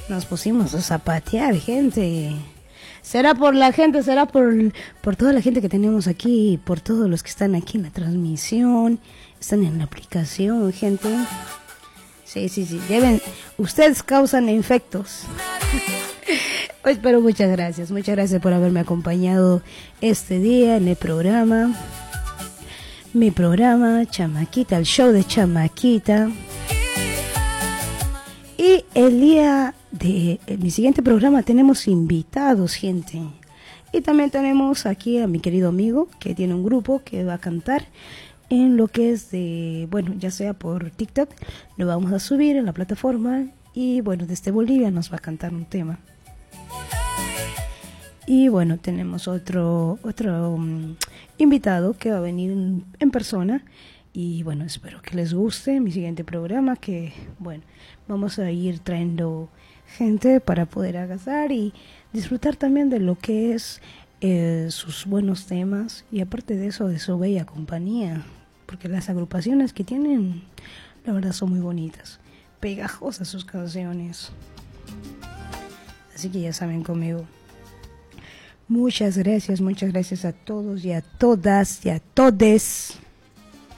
Nos pusimos a zapatear, gente. Será por la gente, será por toda la gente que tenemos aquí, por todos los que están aquí en la transmisión, están en la aplicación, gente. Sí, ustedes causan efectos. Pues, pero muchas gracias por haberme acompañado este día en el programa. Mi programa, Chamaquita, el show de Chamaquita. Y el día de mi siguiente programa tenemos invitados, gente. Y también tenemos aquí a mi querido amigo que tiene un grupo que va a cantar en lo que es de, bueno, ya sea por TikTok, lo vamos a subir en la plataforma. Y bueno, desde Bolivia nos va a cantar un tema. Y bueno, tenemos otro invitado que va a venir en persona. Y bueno, espero que les guste mi siguiente programa, que bueno, vamos a ir trayendo gente para poder agasajar y disfrutar también de lo que es sus buenos temas y aparte de eso, de su bella compañía, porque las agrupaciones que tienen, la verdad, son muy bonitas, pegajosas sus canciones. Así que ya saben, conmigo. Muchas gracias a todos y a todas y a todes